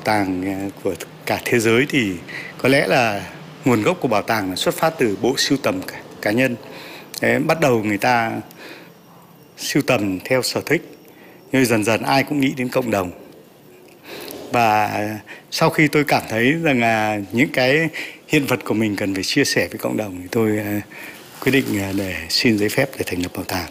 tàng của cả thế giới thì có lẽ là nguồn gốc của bảo tàng là xuất phát từ bộ sưu tầm cá nhân. Đấy, bắt đầu người ta sưu tầm theo sở thích, nhưng dần dần ai cũng nghĩ đến cộng đồng. Và sau khi tôi cảm thấy rằng là những cái hiện vật của mình cần phải chia sẻ với cộng đồng thì tôi quyết định để xin giấy phép để thành lập bảo tàng.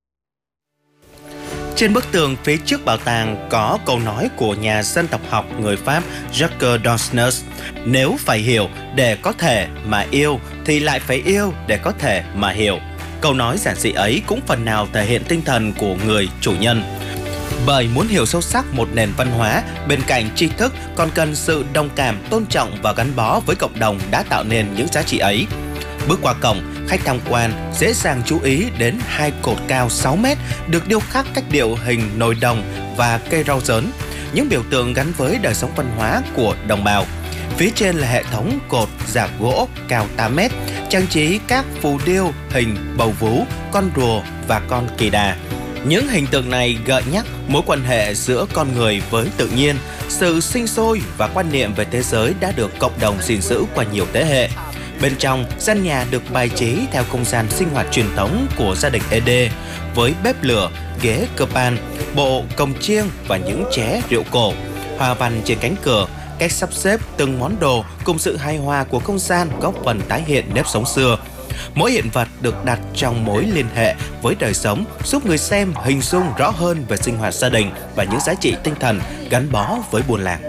Trên bức tường phía trước bảo tàng có câu nói của nhà dân tộc học người Pháp Jacques Donsners: nếu phải hiểu để có thể mà yêu thì lại phải yêu để có thể mà hiểu. Câu nói giản dị ấy cũng phần nào thể hiện tinh thần của người chủ nhân. Bởi muốn hiểu sâu sắc một nền văn hóa, bên cạnh tri thức còn cần sự đồng cảm, tôn trọng và gắn bó với cộng đồng đã tạo nên những giá trị ấy. Bước qua cổng, khách tham quan dễ dàng chú ý đến hai cột cao 6 mét được điêu khắc cách điệu hình nồi đồng và cây rau dớn, những biểu tượng gắn với đời sống văn hóa của đồng bào. Phía trên là hệ thống cột rạc gỗ cao 8 mét, trang trí các phù điêu hình bầu vú, con rùa và con kỳ đà. Những hình tượng này gợi nhắc mối quan hệ giữa con người với tự nhiên, sự sinh sôi và quan niệm về thế giới đã được cộng đồng gìn giữ qua nhiều thế hệ. Bên trong, gian nhà được bài trí theo không gian sinh hoạt truyền thống của gia đình Ede, với bếp lửa, ghế cơ pan, bộ cồng chiêng và những ché rượu cổ. Hoa văn trên cánh cửa, cách sắp xếp từng món đồ cùng sự hài hòa của không gian góp phần tái hiện nếp sống xưa. Mỗi hiện vật được đặt trong mối liên hệ với đời sống, giúp người xem hình dung rõ hơn về sinh hoạt gia đình và những giá trị tinh thần gắn bó với buôn làng.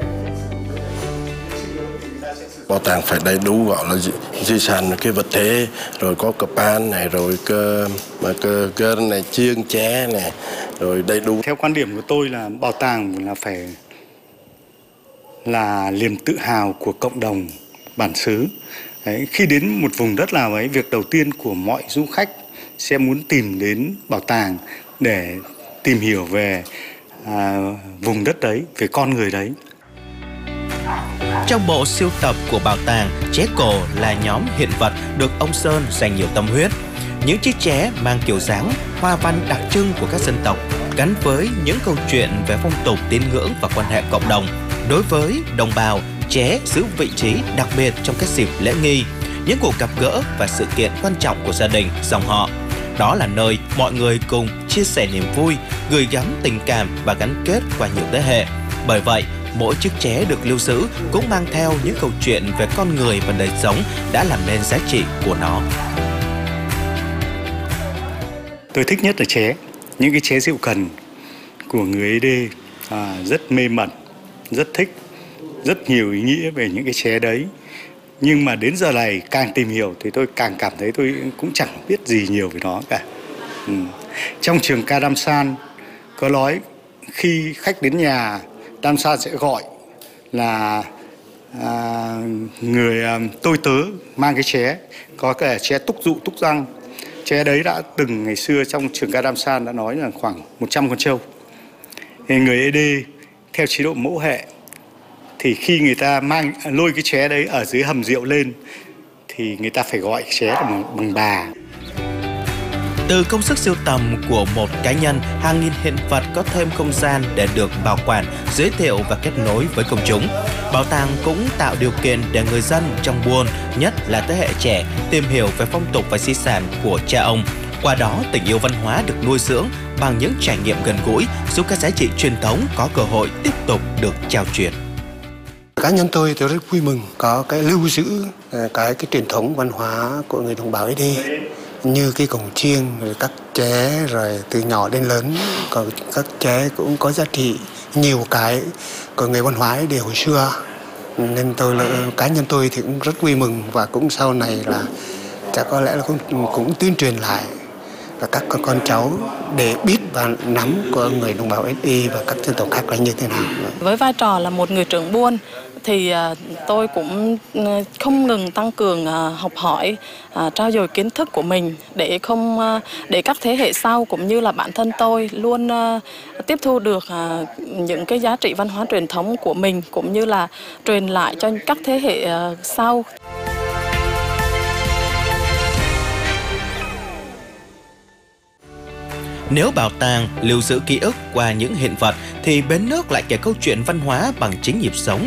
Bảo tàng phải đầy đủ, gọi là di sản cái vật thể, rồi có cờ pan này, rồi cơ này, chiêng ché này, rồi đầy đủ. Theo quan điểm của tôi là bảo tàng là phải là niềm tự hào của cộng đồng bản xứ. Đấy, khi đến một vùng đất nào ấy, việc đầu tiên của mọi du khách sẽ muốn tìm đến bảo tàng để tìm hiểu về vùng đất đấy, về con người đấy. Trong bộ sưu tập của bảo tàng, ché cổ là nhóm hiện vật được ông Sơn dành nhiều tâm huyết. Những chiếc ché mang kiểu dáng, hoa văn đặc trưng của các dân tộc, gắn với những câu chuyện về phong tục, tín ngưỡng và quan hệ cộng đồng. Đối với đồng bào, ché giữ vị trí đặc biệt trong các dịp lễ nghi, những cuộc gặp gỡ và sự kiện quan trọng của gia đình, dòng họ. Đó là nơi mọi người cùng chia sẻ niềm vui, gửi gắm tình cảm và gắn kết qua nhiều thế hệ. Bởi vậy, mỗi chiếc ché được lưu giữ cũng mang theo những câu chuyện về con người và đời sống đã làm nên giá trị của nó. Tôi thích nhất là ché, những cái ché rượu cần của người Ede rất mê mẩn, rất thích, rất nhiều ý nghĩa về những cái ché đấy. Nhưng mà đến giờ này càng tìm hiểu thì tôi càng cảm thấy tôi cũng chẳng biết gì nhiều về nó cả. Trong trường ca Damsan có nói khi khách đến nhà, Damsan sẽ gọi là người tôi tớ mang cái ché, có cái ché túc dụ túc răng. Ché đấy đã từng ngày xưa trong trường ca Damsan đã nói là khoảng 100 con trâu. Thì người Ede theo chế độ mẫu hệ thì khi người ta lôi cái ché đấy ở dưới hầm rượu lên thì người ta phải gọi ché bằng bà. Từ công sức sưu tầm của một cá nhân, hàng nghìn hiện vật có thêm không gian để được bảo quản, giới thiệu và kết nối với công chúng. Bảo tàng cũng tạo điều kiện để người dân trong buôn, nhất là thế hệ trẻ, tìm hiểu về phong tục và di sản của cha ông. Qua đó, tình yêu văn hóa được nuôi dưỡng bằng những trải nghiệm gần gũi, giúp các giá trị truyền thống có cơ hội tiếp tục được trao truyền. Cá nhân tôi rất vui mừng có cái lưu giữ cái truyền thống văn hóa của người đồng bào Ede, như cái cồng chiêng, rồi các ché, rồi từ nhỏ đến lớn, còn các ché cũng có giá trị nhiều cái của người văn hóa Ede hồi xưa. Nên cá nhân tôi thì cũng rất vui mừng, và cũng sau này là chắc có lẽ là cũng tuyên truyền lại và các con cháu để biết và nắm của người đồng bào Ede và các dân tộc khác là như thế nào. Với vai trò là một người trưởng buôn thì tôi cũng không ngừng tăng cường học hỏi, trau dồi kiến thức của mình để các thế hệ sau cũng như là bản thân tôi luôn tiếp thu được những cái giá trị văn hóa truyền thống của mình, cũng như là truyền lại cho các thế hệ sau. Nếu bảo tàng lưu giữ ký ức qua những hiện vật thì bến nước lại kể câu chuyện văn hóa bằng chính nhịp sống